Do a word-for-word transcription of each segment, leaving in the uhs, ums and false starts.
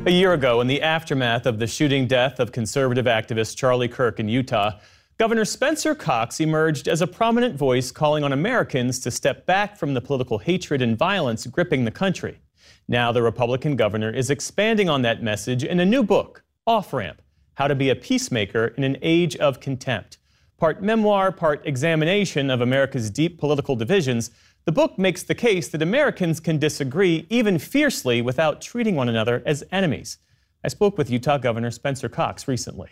A year ago, in the aftermath of the shooting death of conservative activist Charlie Kirk in Utah, Governor Spencer Cox emerged as a prominent voice calling on Americans to step back from the political hatred and violence gripping the country. Now the Republican governor is expanding on that message in a new book, Off Ramp: How to Be a Peacemaker in an Age of Contempt. Part memoir, part examination of America's deep political divisions, the book makes the case that Americans can disagree even fiercely without treating one another as enemies. I spoke with Utah Governor Spencer Cox recently.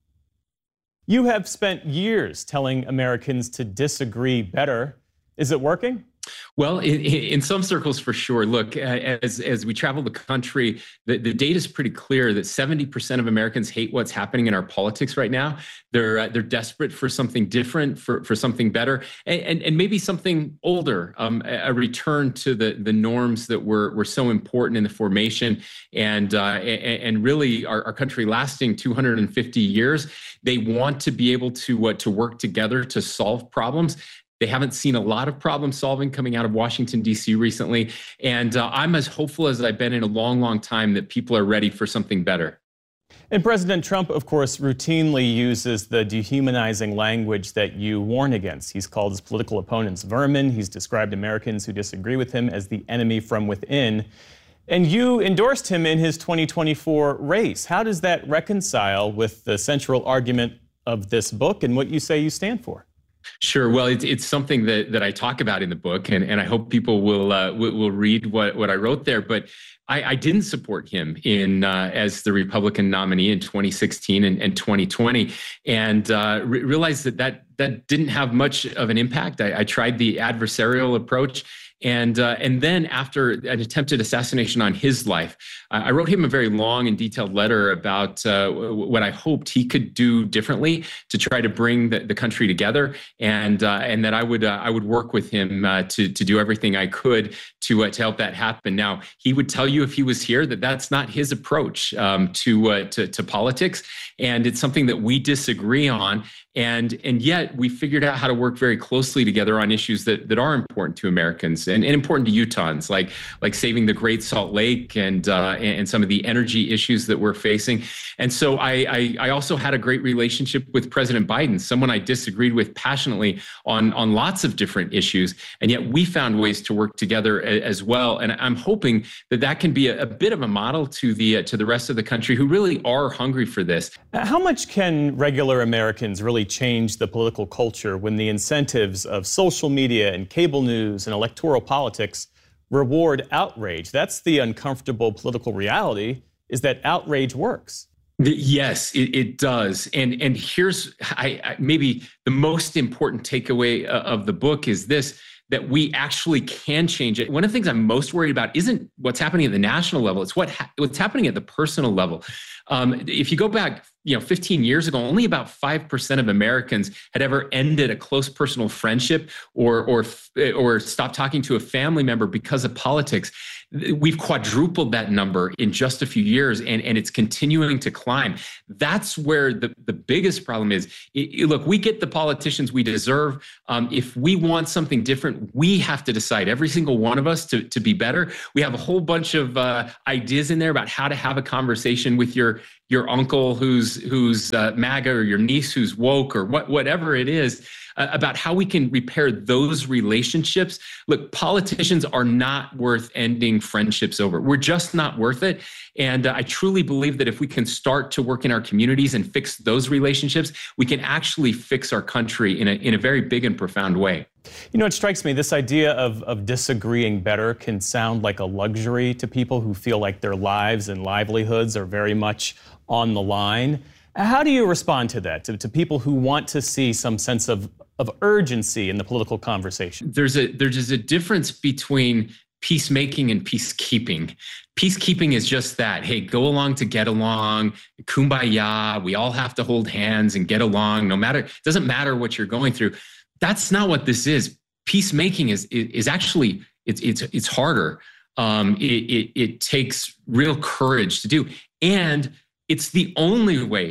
You have spent years telling Americans to disagree better. Is it working? Well, in, in some circles, for sure. Look, as as we travel the country, the, the data is pretty clear that seventy percent of Americans hate what's happening in our politics right now. They're uh, they're desperate for something different, for, for something better, and, and, and maybe something older, um, a return to the, the norms that were, were so important in the formation and uh, and, and really our, our country lasting two hundred fifty years. They want to be able to uh, to work together to solve problems. They haven't seen a lot of problem solving coming out of Washington, D C recently. And uh, I'm as hopeful as I've been in a long, long time that people are ready for something better. And President Trump, of course, routinely uses the dehumanizing language that you warn against. He's called his political opponents vermin. He's described Americans who disagree with him as the enemy from within. And you endorsed him in his twenty twenty-four race. How does that reconcile with the central argument of this book and what you say you stand for? Sure. Well, it's it's something that that I talk about in the book, and, and I hope people will uh, will, will read what, what I wrote there. But I, I didn't support him in uh, as the Republican nominee in twenty sixteen and, and twenty twenty, and uh, re- realized that, that that didn't have much of an impact. I, I tried the adversarial approach. And uh, and then after an attempted assassination on his life, uh, I wrote him a very long and detailed letter about uh, what I hoped he could do differently to try to bring the, the country together, and uh, and that I would uh, I would work with him uh, to to do everything I could to uh, to help that happen. Now, he would tell you if he was here that that's not his approach um, to, uh, to to politics, and it's something that we disagree on. And and yet we figured out how to work very closely together on issues that, that are important to Americans and, and important to Utahns, like like saving the Great Salt Lake and uh, and some of the energy issues that we're facing. And so I, I I also had a great relationship with President Biden, someone I disagreed with passionately on on lots of different issues, and yet we found ways to work together as well. And I'm hoping that that can be a, a bit of a model to the uh, to the rest of the country who really are hungry for this. How much can regular Americans really change the political culture when the incentives of social media and cable news and electoral politics reward outrage? That's the uncomfortable political reality, is that outrage works. Yes, it, it does. And and here's I, I, maybe the most important takeaway of the book is this, that we actually can change it. One of the things I'm most worried about isn't what's happening at the national level. It's what ha- what's happening at the personal level. Um, if you go back, you know, fifteen years ago, only about five percent of Americans had ever ended a close personal friendship or or or stopped talking to a family member because of politics. We've quadrupled that number in just a few years, and, and it's continuing to climb. That's where the, the biggest problem is. It, it, look, we get the politicians we deserve. Um, if we want something different, we have to decide, every single one of us, to, to be better. We have a whole bunch of uh, ideas in there about how to have a conversation with your your uncle who's who's uh, MAGA, or your niece who's woke, or what whatever it is, uh, about how we can repair those relationships. Look, politicians are not worth ending friendships over. We're just not worth it. And uh, I truly believe that if we can start to work in our communities and fix those relationships, we can actually fix our country in a in a very big and profound way. You know, it strikes me, this idea of, of disagreeing better can sound like a luxury to people who feel like their lives and livelihoods are very much on the line. How do you respond to that, to, to people who want to see some sense of, of urgency in the political conversation? There's a there's a difference between peacemaking and peacekeeping. Peacekeeping is just that. Hey, go along to get along, kumbaya. We all have to hold hands and get along, no matter, it doesn't matter what you're going through. That's not what this is. Peacemaking is is, is actually, it's it's it's harder. Um, it, it it takes real courage to do, and it's the only way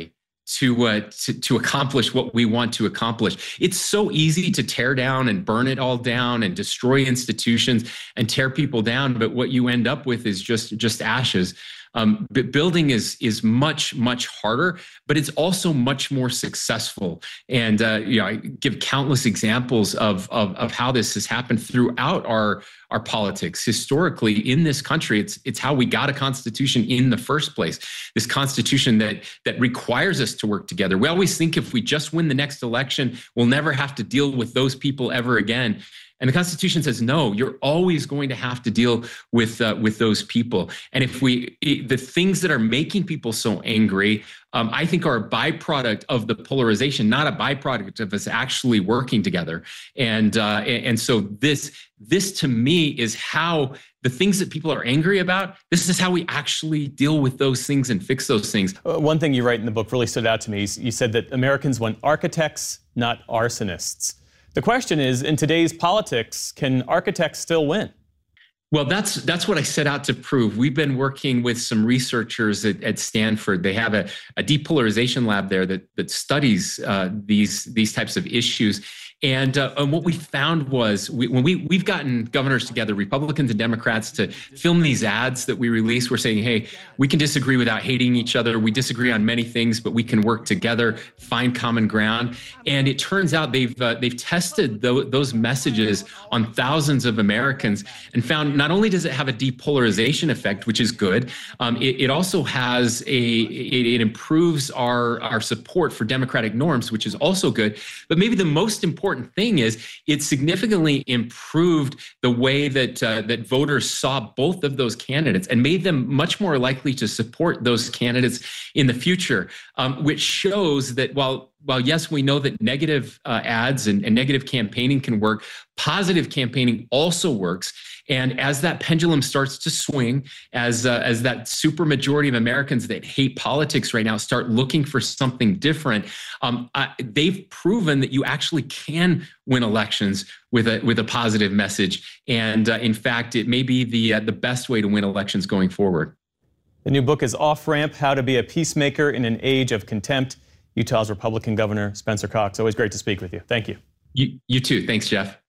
to, uh, to to accomplish what we want to accomplish. It's so easy to tear down and burn it all down and destroy institutions and tear people down, but what you end up with is just just ashes. Um, but building is is much, much harder, but it's also much more successful. And uh, you know, I give countless examples of, of of how this has happened throughout our our politics. Historically, in this country, it's it's how we got a constitution in the first place. This constitution that that requires us to work together. We always think if we just win the next election, we'll never have to deal with those people ever again. And the Constitution says, no, you're always going to have to deal with uh, with those people. And if we, the things that are making people so angry, um, I think are a byproduct of the polarization, not a byproduct of us actually working together. And uh, and so this this to me is how the things that people are angry about, this is how we actually deal with those things and fix those things. Uh, one thing you write in the book really stood out to me. You said that Americans want architects, not arsonists. The question is, in today's politics, can architects still win? Well, that's that's what I set out to prove. We've been working with some researchers at, at Stanford. They have a, a depolarization lab there that that studies uh, these these types of issues. And, uh, and what we found was we, when we, we've gotten governors together, Republicans and Democrats, to film these ads that we release. We're saying, hey, we can disagree without hating each other. We disagree on many things, but we can work together, find common ground. And it turns out they've uh, they've tested th- those messages on thousands of Americans and found not only does it have a depolarization effect, which is good, um, it, it also has a, it, it improves our, our support for democratic norms, which is also good. But maybe the most important important thing is it significantly improved the way that uh, that voters saw both of those candidates and made them much more likely to support those candidates in the future, um, which shows that while While yes, we know that negative uh, ads and, and negative campaigning can work, positive campaigning also works. And as that pendulum starts to swing, as uh, as that supermajority of Americans that hate politics right now start looking for something different, um, uh, they've proven that you actually can win elections with a with a positive message. And uh, in fact, it may be the uh, the best way to win elections going forward. The new book is Off Ramp: How to Be a Peacemaker in an Age of Contempt. Utah's Republican Governor Spencer Cox. Always great to speak with you. Thank you. You, you too. Thanks, Jeff.